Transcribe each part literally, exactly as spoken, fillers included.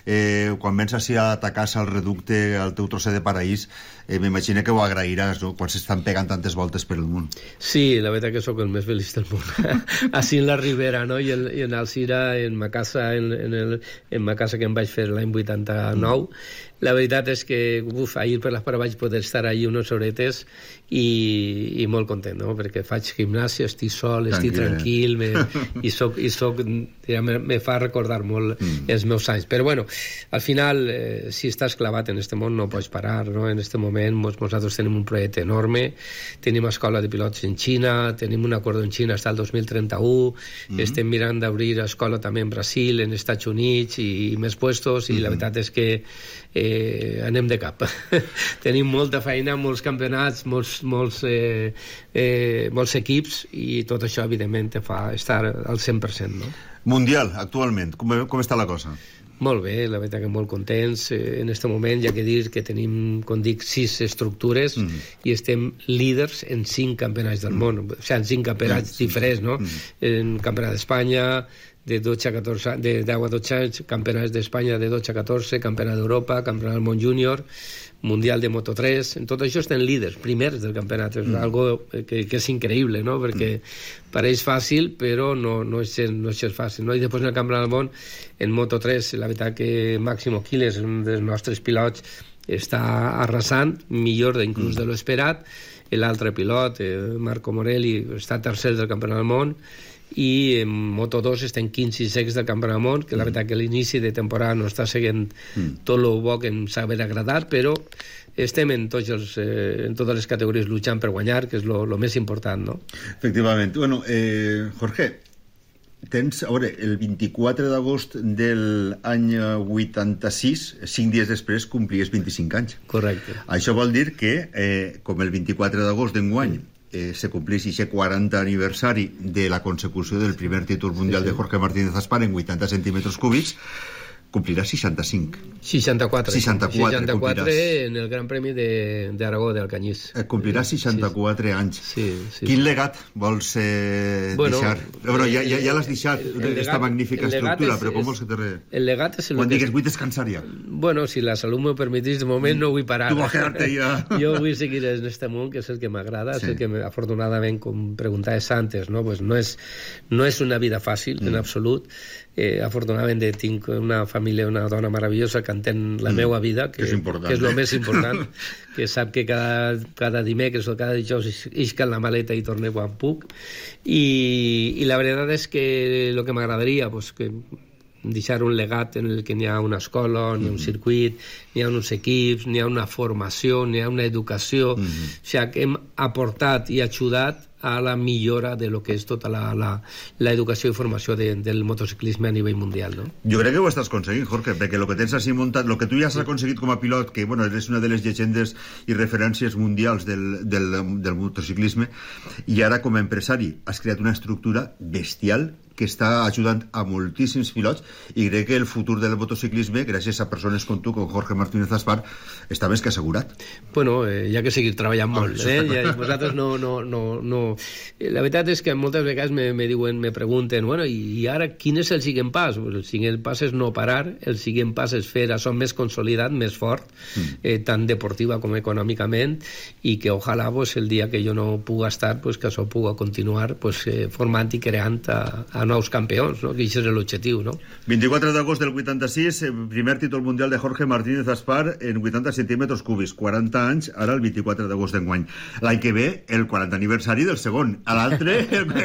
eh, quan vens així a ta casa, al reducte, al teu trosset de paraís, eh, m'imagino que ho agrairàs, no?, quan s'estan pegant tantes voltes per el món. Sí, la veritat que sóc el més feliç del món. Així en la Ribera, no?, i en, i en Alzira, en ma casa, en, en, el, en ma casa que em vaig fer l'any vuitanta-nou, mm. La veritat és que, uf, ahir per les vaig poder estar allí unes horetes i, i molt content, no?, perquè faig gimnàsia, estic sol, estic tranquil, me, i, soc, i soc, ja me, me fa recordar molt mm. els meus anys. Però bueno, al final, eh, si estàs clavat en este món no pots parar, no? En este moment nosaltres tenim un projecte enorme, tenim escola de pilots en Xina, tenim un acord en Xina fins al dos mil trenta-u, mm. estem mirant d'obrir escola també en Brasil, en Estats Units i, i més puestos, i mm. la veritat és que eh, anem de cap. Tenim molta feina, molts campionats, molts, molts, eh, eh, molts equips, i tot això evidentment te fa estar al cent per cent, no? Mundial, actualment, com, com està la cosa? Molt bé, la veritat que molt contents. Eh, en aquest moment hi ha que dir que tenim, com dic, sis estructures mm. i estem líders en cinc campionats del món, o sigui, en cinc campionats mm. diferents, no? Mm. En campionat d'Espanya, de dotze a catorze, de deu a dotze anys, campionats d'Espanya de dotze a catorze, campionat d'Europa, campionat del món júnior, mundial de Moto tres, en tot això estem líders, primers del campionat, és mm. algo que, que és increïble, no?, perquè mm. pareix fàcil, però no, no, és, no és fàcil, no? I després en el campionat del món, en Moto tres, la veritat que Máximo Quiles, un dels nostres pilots, està arrasant, millor inclús mm. de l'esperat, l'altre pilot, eh, Marco Morelli, està tercer del campionat del món, i en Moto dos estem quinze i sexts del campionat del món, que la veritat que l'inici de temporada no està seguint mm. tot el bo que ens ha agradat, però estem en, tots els, eh, en totes les categories lluitant per guanyar, que és el més important, no? Efectivament. Bueno, eh, Jorge, tens, a veure, el vint-i-quatre d'agost de l'any vuitanta-sis, cinc dies després, complies vint-i-cinc anys. Correcte. Això vol dir que, eh, com el vint-i-quatre d'agost d'enguany, mm. Eh, se compleix aquest quaranta aniversari de la consecució del primer títol mundial sí, sí. de Jorge Martínez Aspar en vuitanta centímetres cúbics, complirà seixanta-cinc. seixanta-quatre. seixanta-quatre, seixanta-quatre en el Gran Premi d'Aragó d'Alcanyís. Eh, complirà seixanta-quatre sí, anys. Sí, sí, Quin sí. legat vols eh, bueno, deixar? Bueno, ja ja, ja l'has deixat, aquesta magnífica estructura, és, però com és, vols que te... Re... El legat és... El Quan que digues, és... vull descansar ja. Bueno, si la salut m'ho permetís, de moment no vull parar. Tu vas quedar-te ja. Jo vull seguir en este món, que és el que m'agrada, sí. és el que afortunadament, com preguntaves antes, no, pues no, és, no és una vida fàcil, mm. en absolut. Eh, afortunadament tinc una família, una dona meravellosa que entén la mm. meva vida, que, que és, que és el més important, que sap que cada, cada dimecres o cada dijous isc en la maleta i torne quan puc, i, i la veritat és que el que m'agradaria, pues, que deixar un legat en el que n'hi ha una escola, n'hi ha un circuit, n'hi ha uns equips, n'hi ha una formació, n'hi ha una educació, mm-hmm. o sigui, que hem aportat i ajudat a la millora de lo que és tota la, la, la educació i formació de, del motociclisme a nivell mundial, no? Jo crec que ho estàs aconseguint, Jorge, perquè el que tens així muntat, el que tu ja has sí. aconseguit com a pilot, que bueno, és una de les llegendes i referències mundials del, del, del motociclisme, i ara com a empresari has creat una estructura bestial que està ajudant a moltíssims pilots, i crec que el futur del motociclisme, gràcies a persones com tu, com Jorge Martínez Aspar, està més que assegurat. Bueno, eh, hi ha que seguir treballant molt, oh, eh? I vosaltres no, no, no, no... La veritat és que moltes vegades me, me diuen, me pregunten, bueno, i ara quin és el següent pas? El següent pas és no parar, el següent pas és fer això més consolidat, més fort, mm. eh, tant deportiva com econòmicament, i que ojalà pues, el dia que jo no puga estar, pues, que això puga continuar pues, eh, formant i creant a, a nous campions, no? Que això és l'objectiu, no? vint-i-quatre d'agost del vuitanta-sis, primer títol mundial de Jorge Martínez Aspar en vuitanta centímetres cúbics, quaranta anys, ara el vint-i-quatre d'agost d'enguany. L'any que ve, el quaranta aniversari del segon, a l'altre,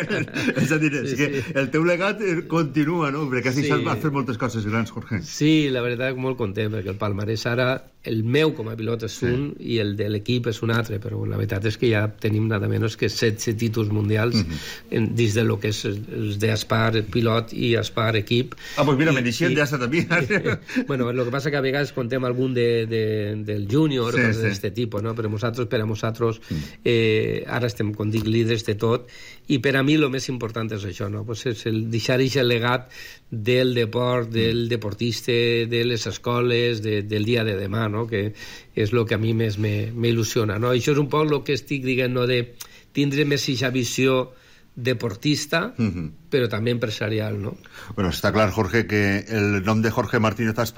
és a dir, sí, sí. que el teu legat continua, no? Perquè així sí. vas fer moltes coses grans, Jorge. Sí, la veritat, molt content, perquè el palmarès ara, el meu com a pilot és un, sí. i el de l'equip és un altre, però la veritat és que ja tenim nada menys que setze títols mundials mm-hmm. en, dins de lo que és els d'Aspar pilot i Aspar equip. Ah, pues mira, me deixen de hasta també. Bueno, lo que passa que a vegades contem algun de, de, del júnior sí, o coses sí. d'aquest tipus, no? Però nosaltres, per a nosaltres, eh, ara estem, com dic, líders de tot, i per a mi el més important és això, no? Pues és el deixar aquest legat del deport, del deportista, de les escoles, de, del dia de demà, no? Que és el que a mi més m'il·lusiona, no? Això és un poc el que estic dient, no? De tindre més aquesta visió deportista, uh-huh. però també empresarial, no? Bueno, està clar, Jorge, que el nom de Jorge Martínez Aspar